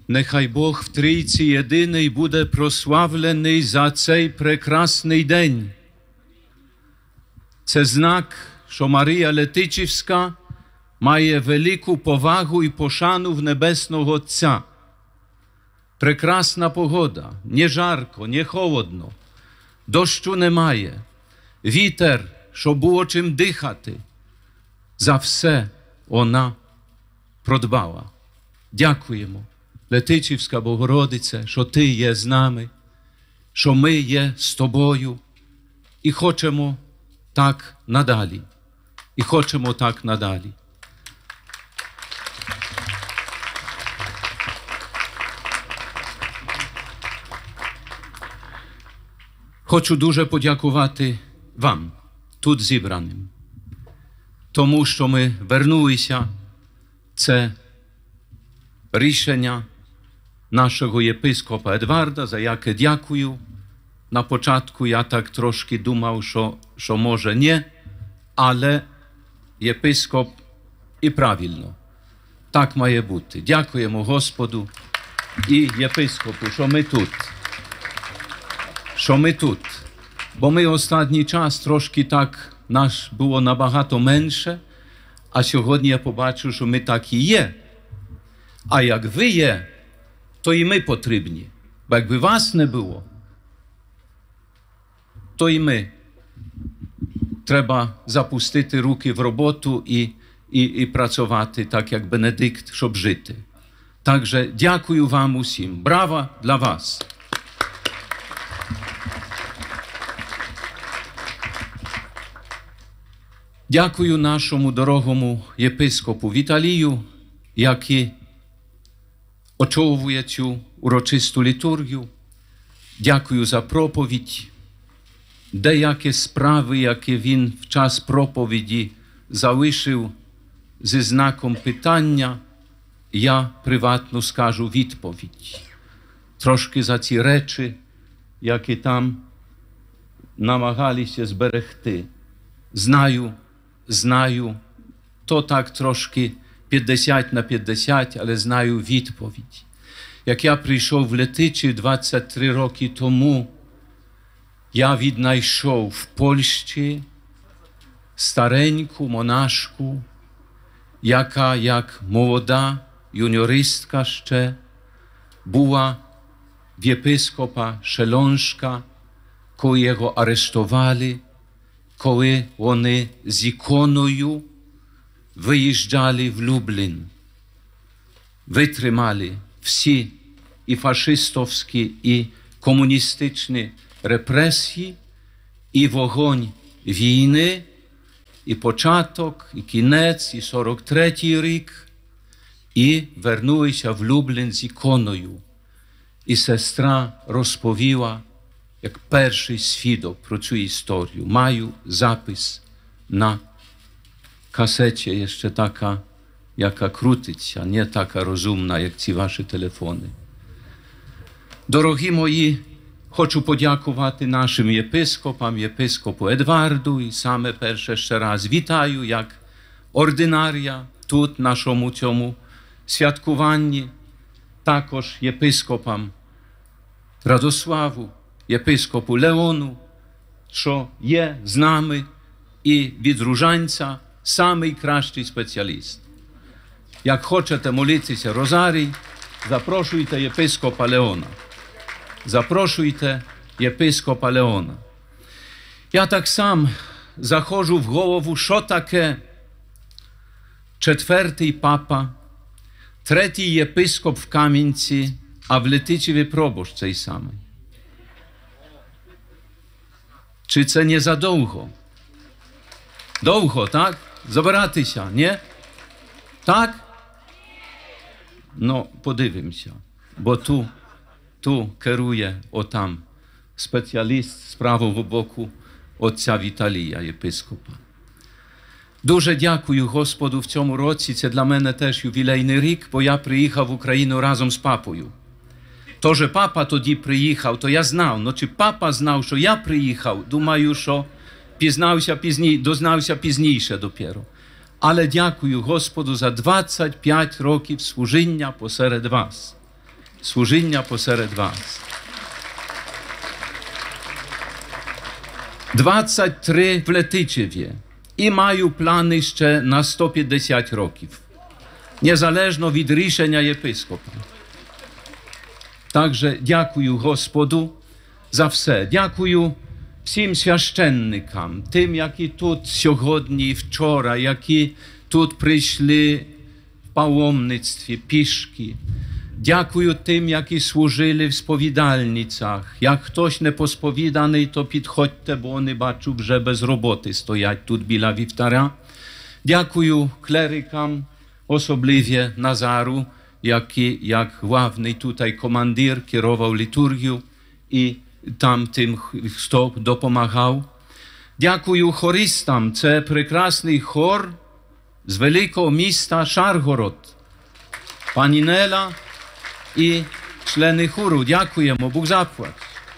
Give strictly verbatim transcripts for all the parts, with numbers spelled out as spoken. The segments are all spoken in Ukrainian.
Нехай Бог в Трійці єдиний буде прославлений за цей прекрасний день. Це знак, що Марія Летичівська має велику повагу і пошану в Небесного Отця. Прекрасна погода, не жарко, не холодно, дощу немає, вітер, щоб було чим дихати. За все вона продбала. Дякуємо, Летичівська Богородице, що Ти є з нами, що ми є з Тобою і хочемо так надалі. І хочемо так надалі. Хочу дуже подякувати вам, тут зібраним, тому що ми вернулися. Це рішення нашого єпископа Едварда, за яке дякую. На початку я так трошки думав, що, що може ні, але єпископ і правильно. Так має бути. Дякуємо Господу і єпископу, що ми тут. Що ми тут. Бо ми останній час трошки так, наш було набагато менше, а сьогодні я побачу, що ми так і є. А як ви є, то і ми потрібні. Бо якби вас не було, то і ми. Треба запустити руки в роботу і, і, і працювати так, як Бенедикт, щоб жити. Также дякую вам усім. Браво для вас! Дякую нашому дорогому єпископу Віталію, який очолює цю урочисту літургію. Дякую за проповідь. Деякі справи, які він в час проповіді залишив зі знаком питання, я приватно скажу відповідь. Трошки за ці речі, які там намагалися зберегти. Знаю, знаю, то так трошки п'ятдесят на п'ятдесят, але знаю відповідь. Як я прийшов в Летичів двадцять три роки тому, я віднайшов в Польщі стареньку монашку, яка, як молода юніористка ще, була в єпископа Шелоншка, коли його арештували, коли вони з іконою виїжджали в Люблін. Витримали всі і фашистовські, і комуністичні репресії, і вогонь війни, і початок, і кінець, і сорок третій рік, і вернулися в Люблін з іконою. І сестра розповіла, як перший свідок про цю історію. Маю запис на касеті, ще така, яка крутиться, не така розумна, як ці ваші телефони. Дорогі мої, хочу подякувати нашим єпископам, єпископу Едварду, і саме перше ще раз вітаю, як ординарія тут, нашому цьому святкуванні, також єпископам Радославу, єпископу Леону, що є з нами, і від Ружанця самий кращий спеціаліст. Як хочете молитися розарій, запрошуйте єпископа Леона. Запрошуйте єпископа Леона. Я так сам заходжу в голову, що таке четвертий папа, третій єпископ в Кам'янці, а в Летичеві пробощ цей самий. Чи це не задовго? Довго, так? Забиратися, ні? Так? Ну, подивимося, бо ту, ту керує отам спеціаліст з правого боку отця Віталія, єпископа. Дуже дякую Господу в цьому році. Це для мене теж ювілейний рік, бо я приїхав в Україну разом з папою. Тож папа тоді приїхав, то я знав, ну чи папа знав, що я приїхав, думаю, що пізнався пізні, дознався пізніше допіро. Але дякую Господу за двадцять п'ять років служіння посеред вас. служіння посеред вас. двадцять три в Летичеві. І маю плани ще на сто п'ятдесят років. Незалежно від рішення єпископа. Также дякую Господу за все. Дякую всім священникам, тим, які тут сьогодні і вчора, які тут прийшли в паломництві, пішки. Дякую тим, які служили в сповідальницях. Як хтось не посповіданий, то підходьте, бо вони, бачу, вже без роботи стоять тут біля вівтаря. Дякую клерикам, особливо Назару, який, як главний tutaj командир, керував літургію і там тим, хто допомагав. Дякую хористам. Це прекрасний хор з великого міста Шаргород. Пані Нела і члени хору. Дякуємо, Бог заплать.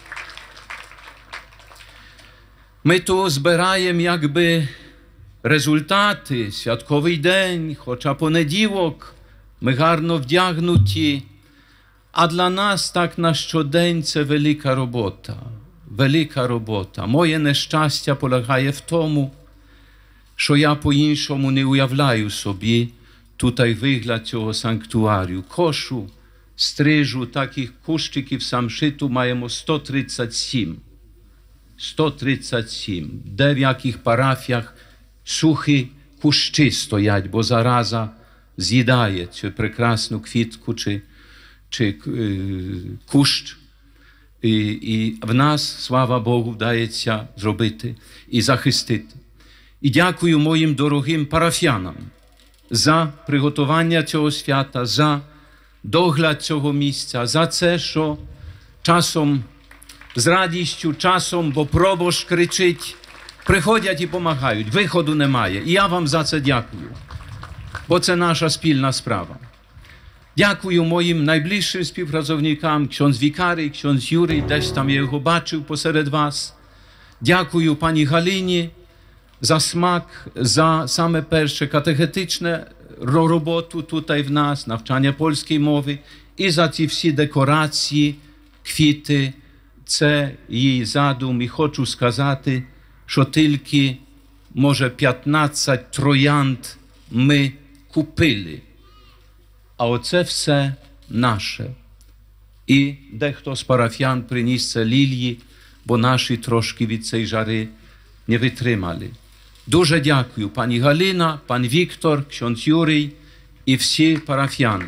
Ми тут збираємо якби результати, святковий день, хоча понеділок, ми гарно вдягнуті. А для нас так на щодень це велика робота. Велика робота. Моє нещастя полягає в тому, що я по-іншому не уявляю собі tutaj вигляд цього санктуарію. Кошу, стрижу, таких кущиків самшиту маємо сто тридцять сім. сто тридцять сім. Де в яких парафіях сухі кущі стоять, бо зараза з'їдає цю прекрасну квітку чи, чи е, кущ. І, і в нас, слава Богу, вдається зробити і захистити. І дякую моїм дорогим парафіянам за приготування цього свята, за догляд цього місця, за це, що часом з радістю, часом, бо пробош кричить, приходять і допомагають, виходу немає. І я вам за це дякую, бо це наша спільна справа. Дякую моїм найближчим співпрацівникам, ksiądz Вікарій, ksiądz Юрій, десь там я його бачив посеред вас. Дякую пані Галині за смак, за саме перше катехетичне роботу тут в нас, навчання польської мови, і за ці всі декорації, квіти, це її задум. І хочу сказати, що тільки, може, п'ятнадцять троянд ми купили. А оце все наше. І дехто з парафіян приніс це лілії, бо наші трошки від цієї жари не витримали. Дуже дякую пані Галина, пан Віктор, ksiądz Юрій і всі парафіяни.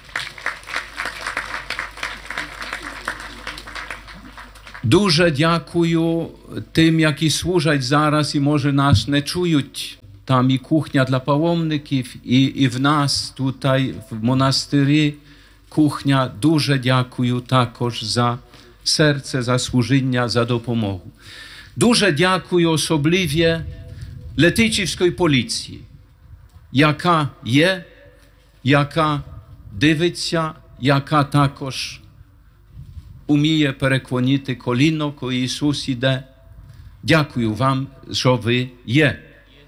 Дуже дякую тим, які служать зараз і, може, нас не чують. Там і кухня для паломників, і, і в нас тут, в монастирі, кухня. Дуже дякую також за серце, за служіння, за допомогу. Дуже дякую особливо Летичівської поліції, яка є, яка дивиться, яка також уміє переклонити коліно, коли Ісус іде. Дякую вам, що ви є.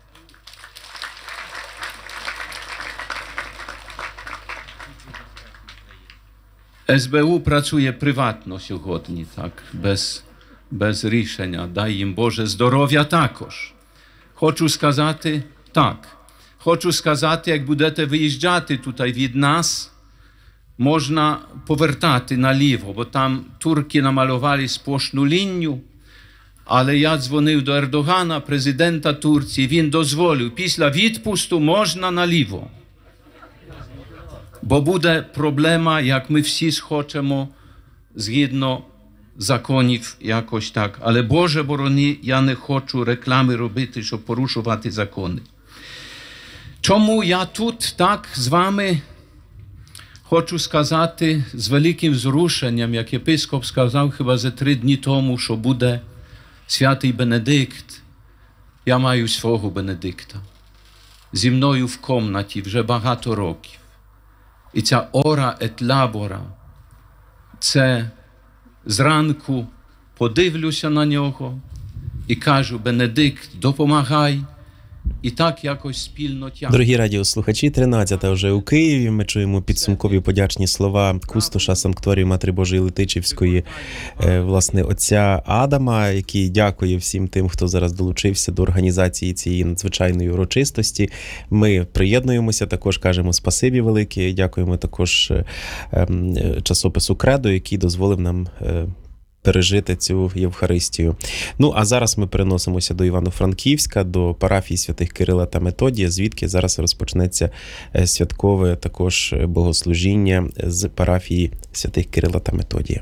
ес бе у працює приватно сьогодні, так, без, без рішення. Дай їм Боже здоров'я також. Хочу сказати так. Хочу сказати, як будете виїжджати тут від нас, можна повертати наліво, бо там турки намалювали сплошну лінію, але я дзвонив до Ердогана, президента Турції, він дозволив, після відпусту можна наліво. Бо буде проблема, як ми всі схочемо, згідно законів якось так. Але, Боже борони, я не хочу реклами робити, щоб порушувати закони. Чому я тут так з вами хочу сказати з великим зрушенням, як єпископ сказав хіба за три дні тому, що буде святий Бенедикт. Я маю свого Бенедикта. Зі мною в комнаті вже багато років. І ця ора ет лабора, це зранку подивлюся на нього і кажу: Бенедикт, допомагай, І так якось спільно тягне. Дорогі радіослухачі, тринадцята вже у Києві. Ми чуємо підсумкові подячні слова кустоша Санкторії Матері Божої Летичівської, е, власне, отця Адама, який дякує всім тим, хто зараз долучився до організації цієї надзвичайної урочистості. Ми приєднуємося, також кажемо спасибі велике, дякуємо також е, е, часопису «Кредо», який дозволив нам е, пережити цю Євхаристію. Ну, а зараз ми переносимося до Івано-Франківська, до парафії святих Кирила та Методія, звідки зараз розпочнеться е, святкове також богослужіння з парафії святих Кирила та Методія.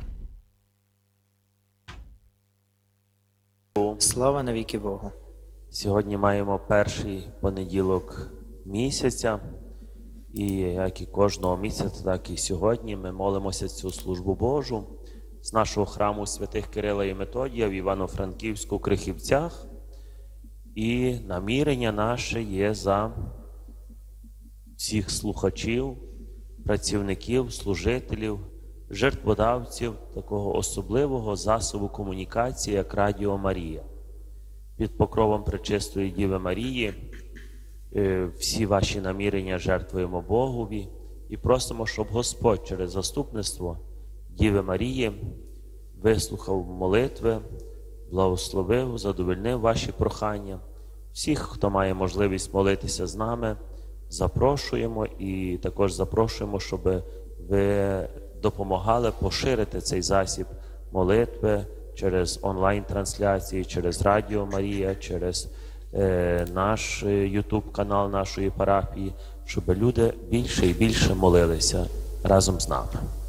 Слава навіки Богу. Сьогодні маємо перший понеділок місяця, і як і кожного місяця, так і сьогодні ми молимося цю службу Божу з нашого храму святих Кирила і Методія в Івано-Франківську Крихівцях. І намірення наше є за всіх слухачів, працівників, служителів, жертводавців такого особливого засобу комунікації, як Радіо Марія. Під покровом Пречистої Діви Марії е, всі ваші намірення жертвуємо Богові і просимо, щоб Господь через заступництво Діви Марії вислухав молитви, благословив, задовольнив ваші прохання. Всіх, хто має можливість молитися з нами, запрошуємо і також запрошуємо, щоб ви допомагали поширити цей засіб молитви через онлайн-трансляції, через Радіо Марія, через е, наш ютуб-канал нашої парафії, щоб люди більше і більше молилися разом з нами.